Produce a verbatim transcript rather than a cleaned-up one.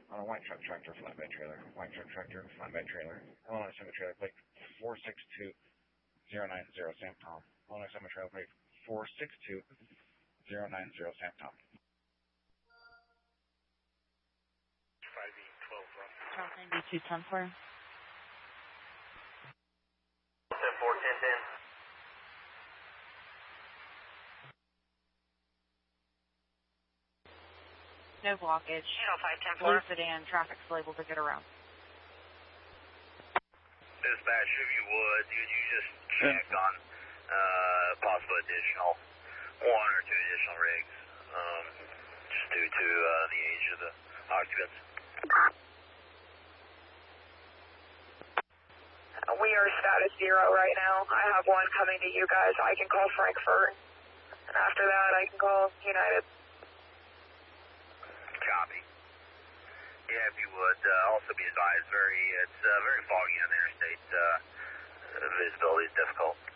On a white truck tractor, flatbed trailer. White truck tractor, flatbed trailer. Illinois semi trailer plate four six two zero nine zero Sam Tom. Illinois semi trailer plate four six two zero nine zero Sam Tom. five eight twelve one. Charles ninety-two ten four. ten four ten ten. No blockage. Channel five ten Blue four. sedan, traffic's able to get around. Dispatch, if you would, could you just check on uh, possible additional, one or two additional rigs, um, just due to uh, the age of the occupants? We are status zero right now. I have one coming to you guys. I can call Frankfurt. And after that, I can call United. Copy. Yeah, if you would. Uh, also be advised, very it's uh, very foggy on the interstate. Uh, visibility is difficult.